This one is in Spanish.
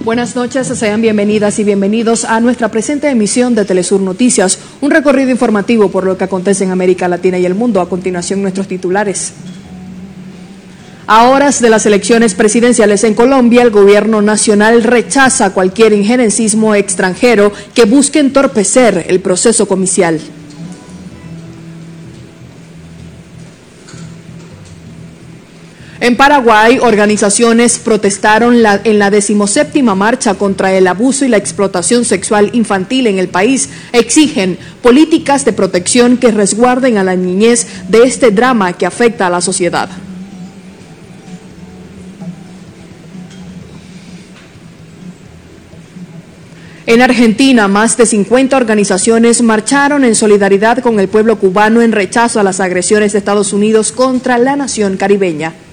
Buenas noches, sean bienvenidas y bienvenidos a nuestra presente emisión de Telesur Noticias, un recorrido informativo por lo que acontece en América Latina y el mundo. A continuación, nuestros titulares. A horas de las elecciones presidenciales en Colombia, el gobierno nacional rechaza cualquier injerencismo extranjero que busque entorpecer el proceso comicial. En Paraguay, organizaciones protestaron en la 17ª marcha contra el abuso y la explotación sexual infantil en el país. Exigen políticas de protección que resguarden a la niñez de este drama que afecta a la sociedad. En Argentina, más de 50 organizaciones marcharon en solidaridad con el pueblo cubano en rechazo a las agresiones de Estados Unidos contra la nación caribeña.